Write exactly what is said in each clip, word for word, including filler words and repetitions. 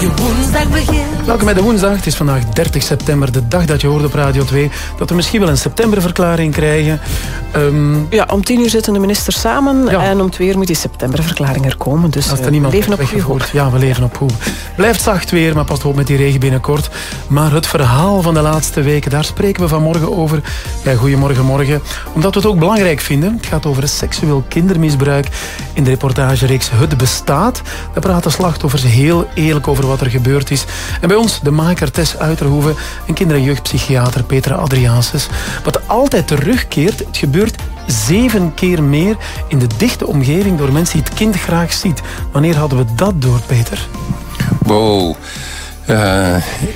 de woensdag begint. Welkom bij de woensdag. Het is vandaag dertig september, de dag dat je hoort op Radio twee dat we misschien wel een septemberverklaring krijgen. Um, ja, om tien uur zitten de ministers samen ja. en om twee uur moet die septemberverklaring er komen. Dus als er niemand we leven op goede hoop. Ja, we leven op hoop. Blijft zacht weer, maar pas op met die regen binnenkort. Maar het verhaal van de laatste weken, daar spreken we vanmorgen over. Ja, goedemorgen, morgen. Omdat we het ook belangrijk vinden. Het gaat over seksueel kindermisbruik. In de reportagereeks Het Bestaat. Daar praten slachtoffers heel eerlijk over wat er gebeurd is. En bij ons de maker Tess Uiterhoeven en kinder- en jeugdpsychiater Petra Adriaanses. Wat altijd terugkeert, het gebeurt zeven keer meer in de dichte omgeving door mensen die het kind graag ziet. Wanneer hadden we dat door, Peter? Wow. Uh,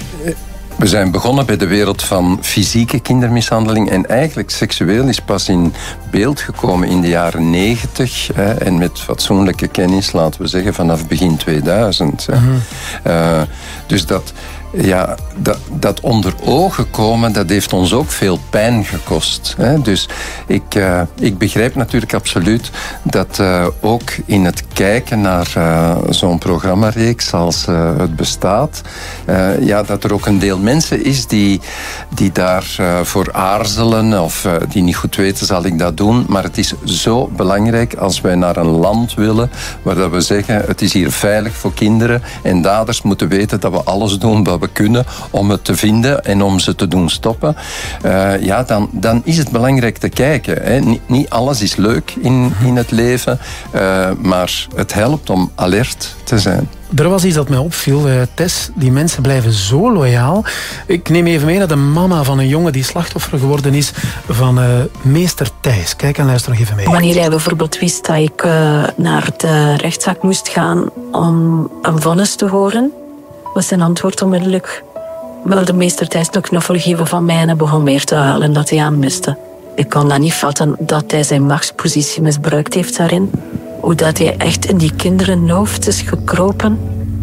we zijn begonnen bij de wereld van fysieke kindermishandeling en eigenlijk seksueel is pas in beeld gekomen in de jaren negentig hè, en met fatsoenlijke kennis, laten we zeggen, vanaf begin tweeduizend. Hè. Mm-hmm. Uh, dus dat... Ja, dat, dat onder ogen komen, dat heeft ons ook veel pijn gekost. Hè? Dus ik, uh, ik begrijp natuurlijk absoluut dat uh, ook in het kijken naar uh, zo'n programmareeks als uh, Het Bestaat, uh, ja, dat er ook een deel mensen is die, die daarvoor uh, aarzelen of uh, die niet goed weten, zal ik dat doen. Maar het is zo belangrijk als wij naar een land willen waar dat we zeggen, het is hier veilig voor kinderen en daders moeten weten dat we alles doen wat we kunnen om het te vinden en om ze te doen stoppen. Uh, ja, dan, dan is het belangrijk te kijken. Hè. Niet, niet alles is leuk in, in het leven, uh, maar het helpt om alert te zijn. Er was iets dat mij opviel, uh, Tess. Die mensen blijven zo loyaal. Ik neem even mee naar de mama van een jongen die slachtoffer geworden is van uh, meester Thijs. Kijk en luister nog even mee. Wanneer hij bijvoorbeeld wist dat ik uh, naar de rechtszaak moest gaan om een vonnis te horen, was zijn antwoord onmiddellijk: wil de meester Thijs een knuffel geven van mij? En hij begon weer te huilen dat hij aanmiste. Ik kon dat niet vatten dat hij zijn machtspositie misbruikt heeft daarin. Hoe dat hij echt in die kinderen hoofd is gekropen.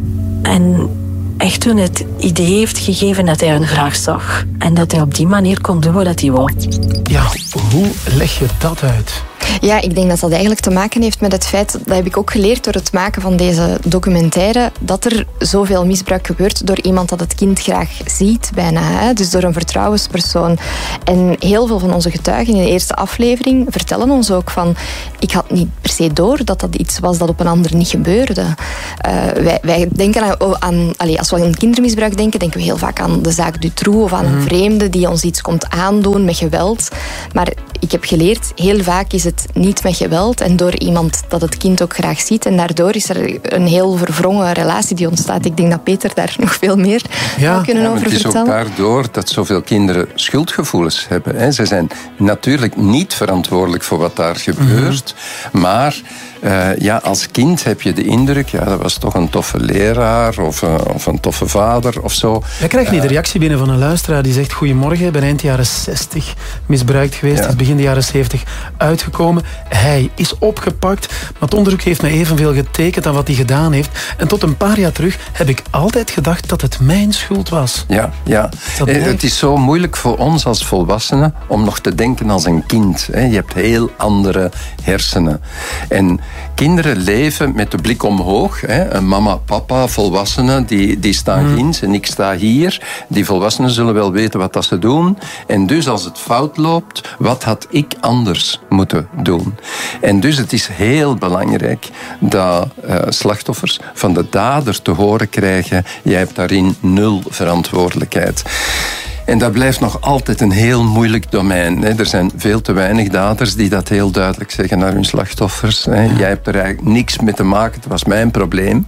En echt hun het idee heeft gegeven dat hij hen graag zag. En dat hij op die manier kon doen wat hij wou. Ja, hoe leg je dat uit? Ja, ik denk dat dat eigenlijk te maken heeft met het feit, dat heb ik ook geleerd door het maken van deze documentaire, dat er zoveel misbruik gebeurt door iemand dat het kind graag ziet, bijna. Hè? Dus door een vertrouwenspersoon. En heel veel van onze getuigen in de eerste aflevering vertellen ons ook van, ik had niet per se door dat dat iets was dat op een ander niet gebeurde. Uh, wij, wij denken aan, aan allez, als we aan kindermisbruik denken, denken we heel vaak aan de zaak Dutroux of aan een vreemde die ons iets komt aandoen met geweld. Maar ik heb geleerd, heel vaak is het niet met geweld en door iemand dat het kind ook graag ziet. En daardoor is er een heel verwrongen relatie die ontstaat. Ik denk dat Peter daar nog veel meer ja. zou kunnen ja, over het is vertellen. ook daardoor dat zoveel kinderen schuldgevoelens hebben. Hè. Ze zijn natuurlijk niet verantwoordelijk voor wat daar gebeurt, mm-hmm. maar Uh, ja, als kind heb je de indruk, ja, dat was toch een toffe leraar of, uh, of een toffe vader of zo. Jij krijgt niet de reactie binnen van een luisteraar die zegt: goedemorgen, ik ben eind jaren zestig misbruikt geweest, ja. is begin de jaren zeventig uitgekomen. Hij is opgepakt, maar het onderzoek heeft me evenveel getekend aan wat hij gedaan heeft. En tot een paar jaar terug heb ik altijd gedacht dat het mijn schuld was. Ja, ja. Eh, het is zo moeilijk voor ons als volwassenen om nog te denken als een kind. Hè. Je hebt heel andere hersenen. En kinderen leven met de blik omhoog. Hè. Een mama, papa, volwassenen, die, die staan hmm. ginds en ik sta hier. Die volwassenen zullen wel weten wat dat ze doen. En dus als het fout loopt, wat had ik anders moeten doen? En dus het is heel belangrijk dat uh, slachtoffers van de dader te horen krijgen: jij hebt daarin nul verantwoordelijkheid. En dat blijft nog altijd een heel moeilijk domein. Er zijn veel te weinig daders die dat heel duidelijk zeggen naar hun slachtoffers. Jij hebt er eigenlijk niks mee te maken, het was mijn probleem.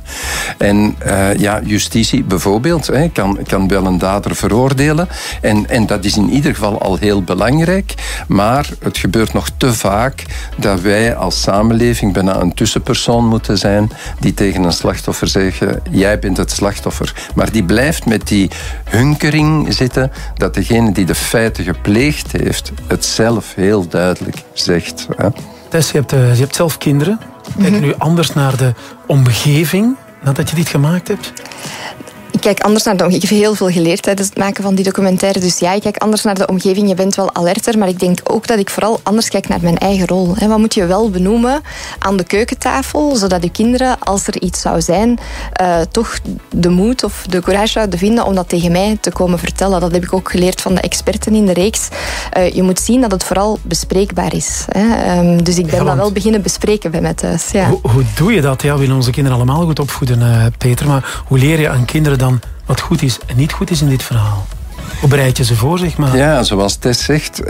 En uh, ja, justitie bijvoorbeeld kan, kan wel een dader veroordelen. En, en dat is in ieder geval al heel belangrijk. Maar het gebeurt nog te vaak dat wij als samenleving bijna een tussenpersoon moeten zijn die tegen een slachtoffer zeggen: jij bent het slachtoffer. Maar die blijft met die hunkering zitten dat degene die de feiten gepleegd heeft het zelf heel duidelijk zegt. Hè? Tess, je hebt, uh, je hebt zelf kinderen. Kijk je nu anders naar de omgeving nadat je dit gemaakt hebt? Ik Ik kijk anders naar de omgeving. Ik heb heel veel geleerd tijdens het maken van die documentaire. Dus ja, ik kijk anders naar de omgeving. Je bent wel alerter, maar ik denk ook dat ik vooral anders kijk naar mijn eigen rol. Wat moet je wel benoemen aan de keukentafel, zodat je kinderen, als er iets zou zijn, uh, toch de moed of de courage zouden vinden om dat tegen mij te komen vertellen. Dat heb ik ook geleerd van de experten in de reeks. Uh, je moet zien dat het vooral bespreekbaar is. Hè. Um, dus ik ben ja, dat wel beginnen bespreken bij mij thuis. Ja. Hoe, hoe doe je dat? Ja, we willen onze kinderen allemaal goed opvoeden, uh, Peter. Maar hoe leer je aan kinderen dan wat goed is en niet goed is in dit verhaal? Hoe bereid je ze voor, zeg maar? Ja, zoals Tess zegt,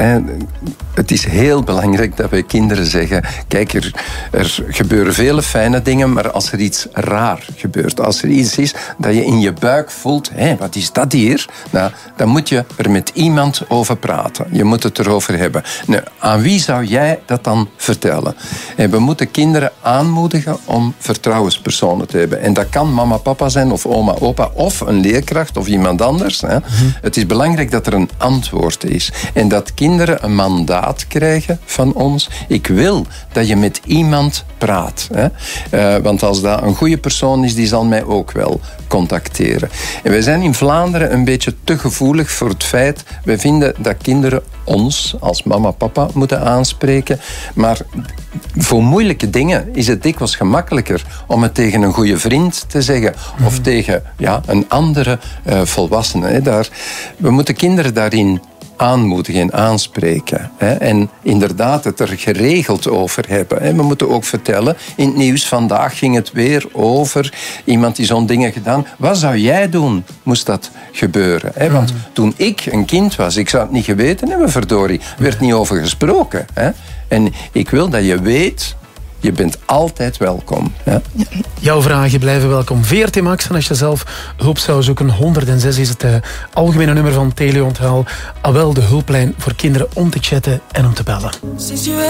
het is heel belangrijk dat wij kinderen zeggen, kijk, er, er gebeuren vele fijne dingen, maar als er iets raar gebeurt, als er iets is dat je in je buik voelt, hé, wat is dat hier? Nou, dan moet je er met iemand over praten. Je moet het erover hebben. Nou, aan wie zou jij dat dan vertellen? En we moeten kinderen aanmoedigen om vertrouwenspersonen te hebben. En dat kan mama, papa zijn, of oma, opa, of een leerkracht, of iemand anders. Hè. Mm-hmm. Het is belangrijk dat er een antwoord is. En dat kinderen een mandaat krijgen van ons. Ik wil dat je met iemand praat. Hè. Uh, want als dat een goede persoon is, die zal mij ook wel contacteren. En wij zijn in Vlaanderen een beetje te gevoelig voor het feit, wij vinden dat kinderen ons als mama, papa moeten aanspreken. Maar voor moeilijke dingen is het dikwijls gemakkelijker om het tegen een goede vriend te zeggen. Mm-hmm. Of tegen ja, een andere uh, volwassene. Hè. Daar, we moeten kinderen daarin aanmoedigen en aanspreken. Hè. En inderdaad het er geregeld over hebben. Hè. We moeten ook vertellen, in het nieuws vandaag ging het weer over iemand die zo'n dingen gedaan. Wat zou jij doen, moest dat gebeuren? Hè. Want mm-hmm. toen ik een kind was, ik zou het niet geweten hebben, verdorie. Er werd niet over gesproken. Hè. En ik wil dat je weet, je bent altijd welkom. Ja? Jouw vragen blijven welkom. V R T Max, en als je zelf hulp zou zoeken, honderdzes is het uh, algemene nummer van Teleonthaal. Al wel de hulplijn voor kinderen om te chatten en om te bellen.